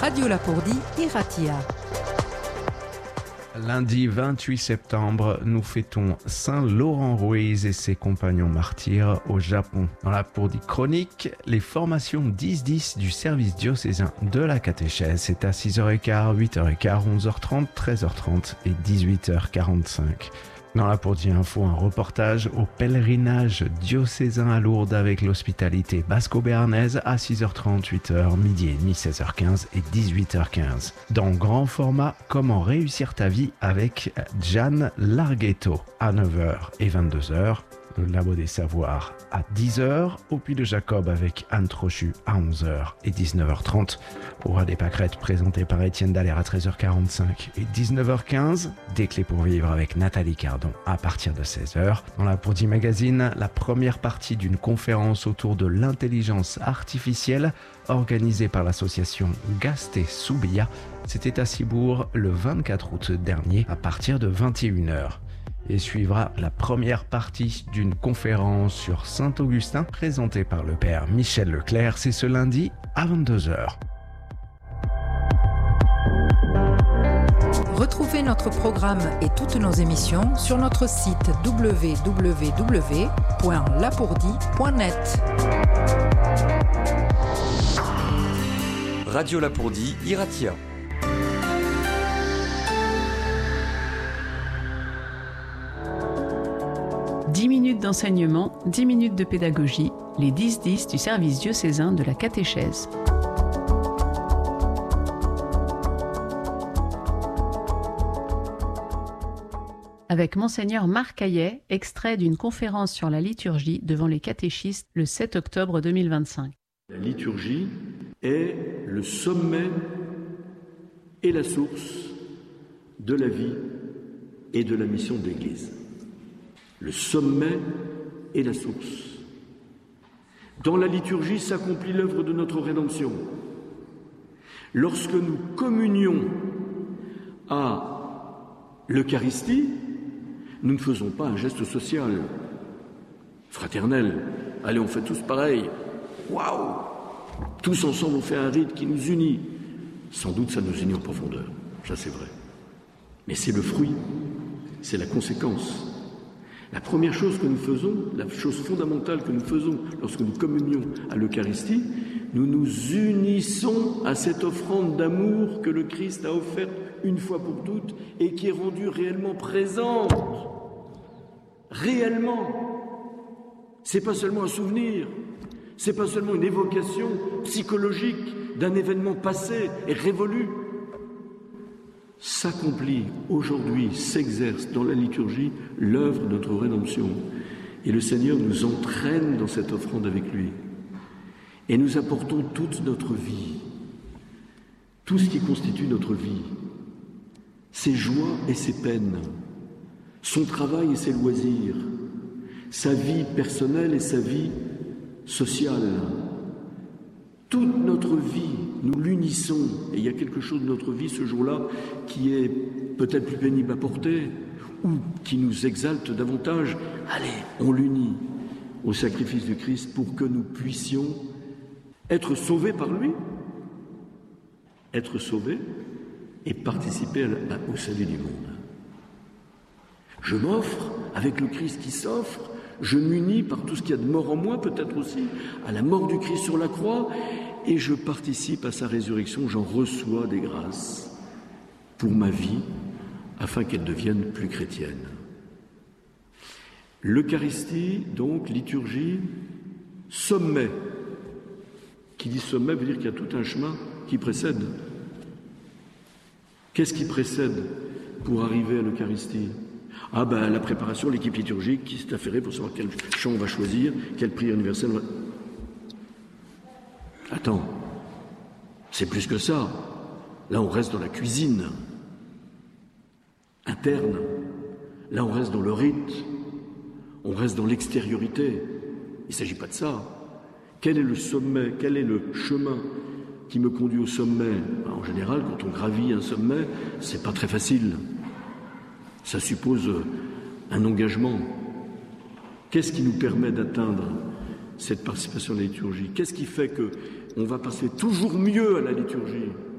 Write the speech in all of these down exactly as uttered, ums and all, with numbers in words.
Radio Lapourdie, Iratia. Lundi vingt-huit septembre, nous fêtons Saint Laurent Ruiz et ses compagnons martyrs au Japon. Dans la Lapourdie chronique, les formations dix dix du service diocésain de la catéchèse, c'est à six heures quinze, huit heures quinze, onze heures trente, treize heures trente et dix-huit heures quarante-cinq. Dans la Lapourdie Info, un reportage au pèlerinage diocésain à Lourdes avec l'hospitalité basco-béarnaise à six heures trente, huit heures, midi et demi, seize heures quinze et dix-huit heures quinze. Dans grand format, comment réussir ta vie avec Jeanne Larghetto à neuf heures et vingt-deux heures. Le Labo des Savoirs à dix heures, au Puy de Jacob avec Anne Trochu à onze heures et dix-neuf heures trente, au Roi des Pâquerettes présenté par Étienne Dallaire à treize heures quarante-cinq et dix-neuf heures quinze, Des clés pour vivre avec Nathalie Cardon à partir de seize heures. Dans la Lapourdie Magazine, la première partie d'une conférence autour de l'intelligence artificielle organisée par l'association Gasté Soubia, c'était à Cibourg le vingt-quatre août dernier à partir de vingt et une heures. Et suivra la première partie d'une conférence sur Saint-Augustin présentée par le père Michel Leclerc. C'est ce lundi à vingt-deux heures. Retrouvez notre programme et toutes nos émissions sur notre site w w w point lapourdie point net. Radio Lapourdie, Iratia. dix minutes d'enseignement, dix minutes de pédagogie, les dix dix du service diocésain de la catéchèse. Avec Monseigneur Marc Hayet, extrait d'une conférence sur la liturgie devant les catéchistes le sept octobre deux mille vingt-cinq. La liturgie est le sommet et la source de la vie et de la mission de l'Église. Le sommet et la source. Dans la liturgie s'accomplit l'œuvre de notre rédemption. Lorsque nous communions à l'Eucharistie, nous ne faisons pas un geste social, fraternel. Allez, on fait tous pareil. Waouh! Tous ensemble, on fait un rite qui nous unit. Sans doute, ça nous unit en profondeur. Ça, c'est vrai. Mais c'est le fruit, c'est la conséquence. La première chose que nous faisons, la chose fondamentale que nous faisons lorsque nous communions à l'Eucharistie, nous nous unissons à cette offrande d'amour que le Christ a offerte une fois pour toutes et qui est rendue réellement présente. Réellement. C'est pas seulement un souvenir, c'est pas seulement une évocation psychologique d'un événement passé et révolu. S'accomplit aujourd'hui, s'exerce dans la liturgie l'œuvre de notre rédemption. Et le Seigneur nous entraîne dans cette offrande avec lui. Et nous apportons toute notre vie, tout ce qui constitue notre vie, ses joies et ses peines, son travail et ses loisirs, sa vie personnelle et sa vie sociale. Toute notre vie, nous l'unissons. Et il y a quelque chose de notre vie ce jour-là qui est peut-être plus pénible à porter ou qui nous exalte davantage. Allez, on l'unit au sacrifice du Christ pour que nous puissions être sauvés par lui, être sauvés et participer au salut du monde. Je m'offre avec le Christ qui s'offre. Je m'unis par tout ce qu'il y a de mort en moi, peut-être aussi, à la mort du Christ sur la croix, et je participe à sa résurrection, j'en reçois des grâces pour ma vie, afin qu'elle devienne plus chrétienne. L'Eucharistie, donc, liturgie, sommet. Qui dit sommet veut dire qu'il y a tout un chemin qui précède. Qu'est-ce qui précède pour arriver à l'Eucharistie ? Ah ben la préparation, l'équipe liturgique qui s'est affairée pour savoir quel chant on va choisir, quelle prière universelle on va... Attends, c'est plus que ça. Là on reste dans la cuisine interne. Là on reste dans le rite. On reste dans l'extériorité. Il ne s'agit pas de ça. Quel est le sommet, quel est le chemin qui me conduit au sommet ? En général, quand on gravit un sommet, c'est pas très facile. Ça suppose un engagement. Qu'est-ce qui nous permet d'atteindre cette participation à la liturgie ? Qu'est-ce qui fait qu'on va passer toujours mieux à la liturgie ?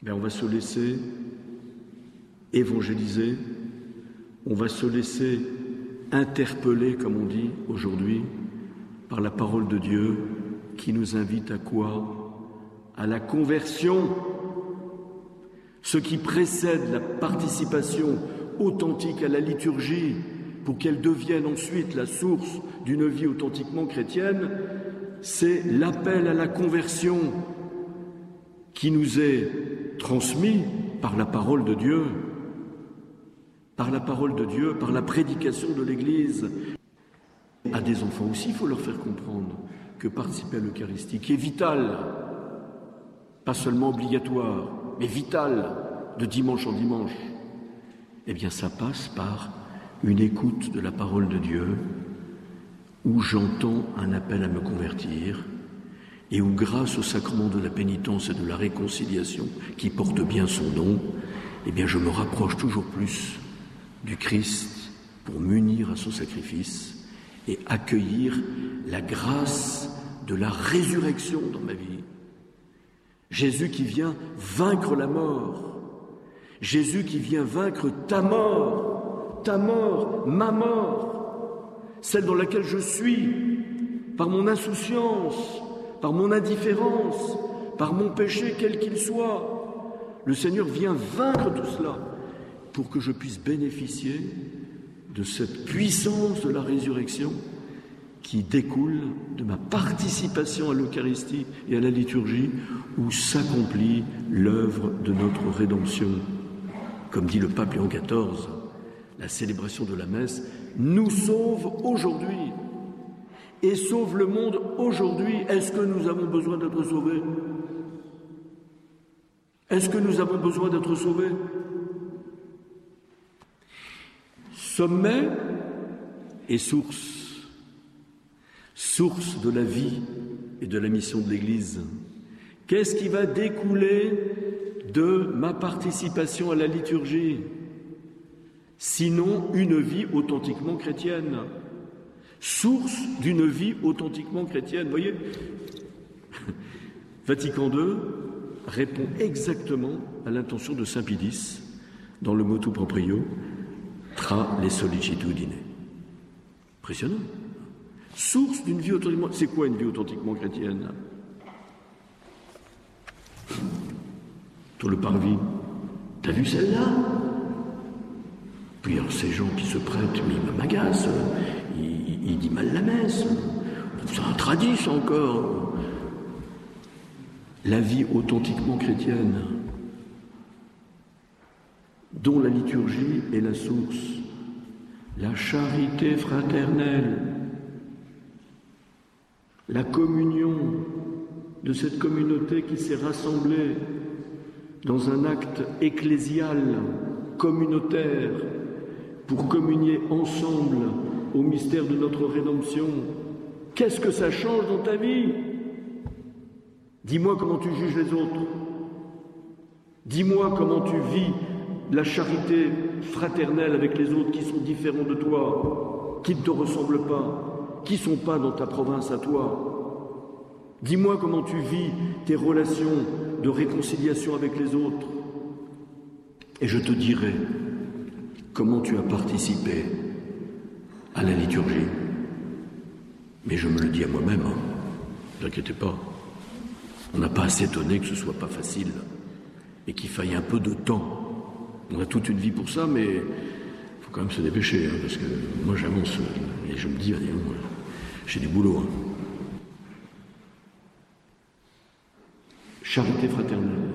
ben on va se laisser évangéliser, on va se laisser interpeller, comme on dit aujourd'hui, par la parole de Dieu qui nous invite à quoi? À la conversion. Ce qui précède la participation authentique à la liturgie pour qu'elle devienne ensuite la source d'une vie authentiquement chrétienne, c'est l'appel à la conversion qui nous est transmis par la parole de Dieu, par la parole de Dieu, par la prédication de l'Église. À des enfants aussi, il faut leur faire comprendre que participer à l'Eucharistie, qui est vital, pas seulement obligatoire, mais vital, de dimanche en dimanche, eh bien ça passe par une écoute de la parole de Dieu, où j'entends un appel à me convertir, et où grâce au sacrement de la pénitence et de la réconciliation, qui porte bien son nom, eh bien je me rapproche toujours plus du Christ pour m'unir à son sacrifice et accueillir la grâce de la résurrection dans ma vie. Jésus qui vient vaincre la mort, Jésus qui vient vaincre ta mort, ta mort, ma mort, celle dans laquelle je suis, par mon insouciance, par mon indifférence, par mon péché quel qu'il soit. Le Seigneur vient vaincre tout cela pour que je puisse bénéficier de cette puissance de la résurrection qui découle de ma participation à l'Eucharistie et à la liturgie où s'accomplit l'œuvre de notre rédemption. Comme dit le pape Léon quatorze, la célébration de la messe nous sauve aujourd'hui et sauve le monde aujourd'hui. Est-ce que nous avons besoin d'être sauvés? Est-ce que nous avons besoin d'être sauvés? Sommet et source. Source de la vie et de la mission de l'Église. Qu'est-ce qui va découler de ma participation à la liturgie? Sinon une vie authentiquement chrétienne. Source d'une vie authentiquement chrétienne. Vous voyez, Vatican deux répond exactement à l'intention de Saint Pie X dans le motu proprio tra le sollicitudine. Impressionnant. Source d'une vie authentiquement... C'est quoi une vie authentiquement chrétienne? Toi le parvis, t'as vu celle-là? Puis alors ces gens qui se prêtent, mais ils m'agacent, ils, ils disent mal la messe, c'est un tradit encore. La vie authentiquement chrétienne, dont la liturgie est la source, la charité fraternelle, la communion de cette communauté qui s'est rassemblée dans un acte ecclésial, communautaire, pour communier ensemble au mystère de notre rédemption. Qu'est-ce que ça change dans ta vie? Dis-moi comment tu juges les autres. Dis-moi comment tu vis la charité fraternelle avec les autres qui sont différents de toi, qui ne te ressemblent pas, qui ne sont pas dans ta province à toi. Dis-moi comment tu vis tes relations de réconciliation avec les autres. Et je te dirai comment tu as participé à la liturgie. Mais je me le dis à moi-même, hein. Ne vous inquiétez pas. On n'a pas à s'étonner que ce ne soit pas facile et qu'il faille un peu de temps. On a toute une vie pour ça, mais il faut quand même se dépêcher, hein, parce que moi j'avance et je me dis, allez, j'ai du boulot. Hein. Charité fraternelle.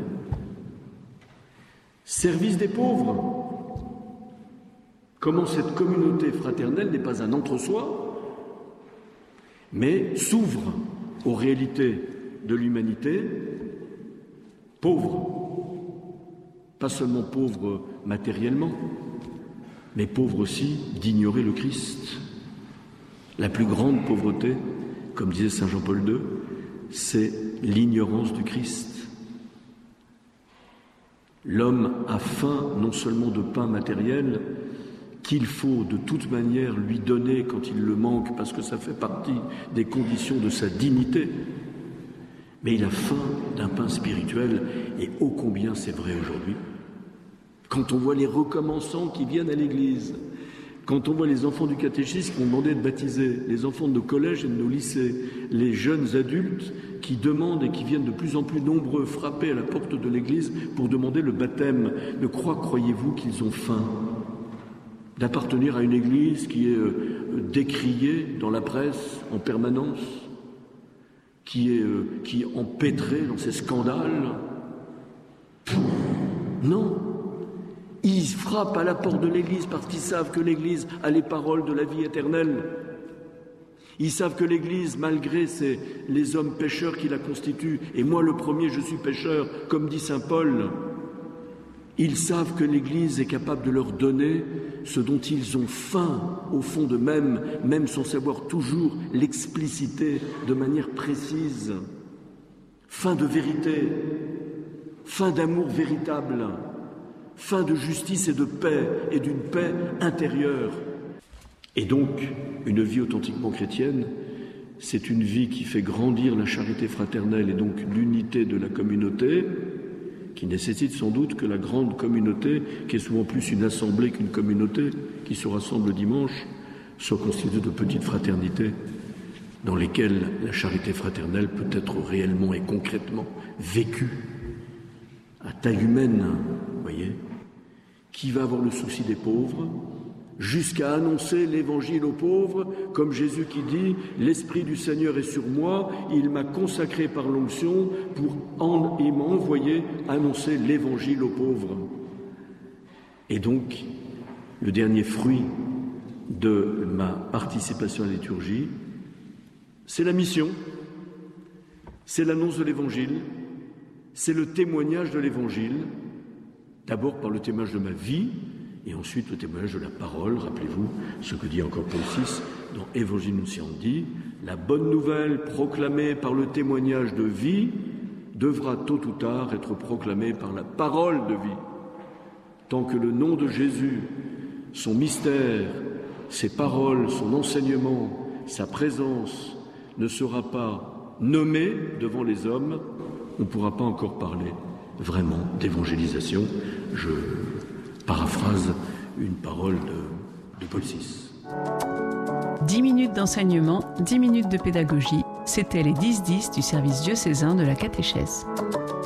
Service des pauvres. Comment cette communauté fraternelle n'est pas un entre-soi, mais s'ouvre aux réalités de l'humanité pauvre. Pas seulement pauvre matériellement, mais pauvre aussi d'ignorer le Christ. La plus grande pauvreté, comme disait saint Jean-Paul deux, c'est l'ignorance du Christ. L'homme a faim non seulement de pain matériel, qu'il faut de toute manière lui donner quand il le manque, parce que ça fait partie des conditions de sa dignité, mais il a faim d'un pain spirituel, et ô combien c'est vrai aujourd'hui. Quand on voit les recommençants qui viennent à l'église, quand on voit les enfants du catéchisme qui ont demandé de baptiser, les enfants de nos collèges et de nos lycées, les jeunes adultes qui demandent et qui viennent de plus en plus nombreux frapper à la porte de l'église pour demander le baptême, de quoi croyez-vous qu'ils ont faim d'appartenir à une église qui est décriée dans la presse en permanence, qui est, qui est empêtrée dans ces scandales? Non. Ils frappent à la porte de l'Église parce qu'ils savent que l'Église a les paroles de la vie éternelle. Ils savent que l'Église, malgré ses, les hommes pécheurs qui la constituent, et moi le premier je suis pécheur, comme dit saint Paul, ils savent que l'Église est capable de leur donner ce dont ils ont faim au fond d'eux-mêmes, même sans savoir toujours l'expliciter de manière précise. Faim de vérité, faim d'amour véritable, fin de justice et de paix, et d'une paix intérieure. Et donc, une vie authentiquement chrétienne, c'est une vie qui fait grandir la charité fraternelle et donc l'unité de la communauté, qui nécessite sans doute que la grande communauté, qui est souvent plus une assemblée qu'une communauté, qui se rassemble dimanche, soit constituée de petites fraternités dans lesquelles la charité fraternelle peut être réellement et concrètement vécue à taille humaine, vous voyez, qui va avoir le souci des pauvres, jusqu'à annoncer l'évangile aux pauvres, comme Jésus qui dit « L'Esprit du Seigneur est sur moi, il m'a consacré par l'onction pour en, il m'a envoyé annoncer l'évangile aux pauvres. » Et donc, le dernier fruit de ma participation à la liturgie, c'est la mission, c'est l'annonce de l'évangile, c'est le témoignage de l'évangile, d'abord par le témoignage de ma vie, et ensuite le témoignage de la parole. Rappelez-vous ce que dit encore Paul six dans Evangelii Nuntiandi, la bonne nouvelle proclamée par le témoignage de vie devra tôt ou tard être proclamée par la parole de vie. Tant que le nom de Jésus, son mystère, ses paroles, son enseignement, sa présence ne sera pas nommé devant les hommes, on ne pourra pas encore parler vraiment d'évangélisation. Je paraphrase une parole de, de Paul six. dix minutes d'enseignement, dix minutes de pédagogie. C'était les dix dix du service diocésain de la catéchèse.